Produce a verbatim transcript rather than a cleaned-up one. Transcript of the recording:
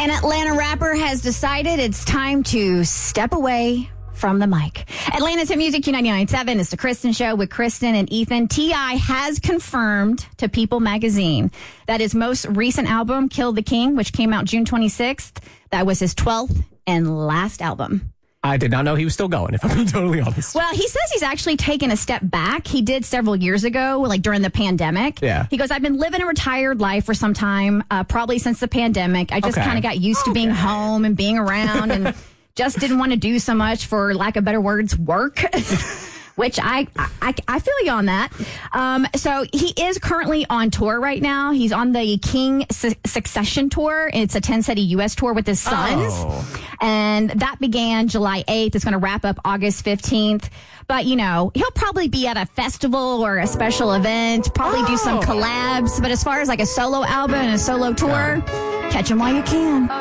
An Atlanta rapper has decided it's time to step away from the mic. Atlanta's Hit Music Q ninety-nine point seven is the Kristen Show with Kristen and Ethan. T I has confirmed to People magazine that his most recent album, Kill the King, which came out June twenty-sixth, that was his twelfth and last album. I did not know he was still going, if I'm being totally honest. Well, he says he's actually taken a step back. He did several years ago, like during the pandemic. Yeah. He goes, I've been living a retired life for some time, uh, probably since the pandemic. I just Okay. kind of got used to being Okay. home and being around and just didn't want to do so much, for lack of better words, work. Which I, I I feel you on that. Um, so he is currently on tour right now. He's on the King Su- Succession Tour. It's a ten-city U S tour with his sons. Oh. And that began July eighth. It's going to wrap up August fifteenth. But, you know, he'll probably be at a festival or a special event, probably do some Oh. collabs. But as far as like a solo album and a solo tour, catch him while you can.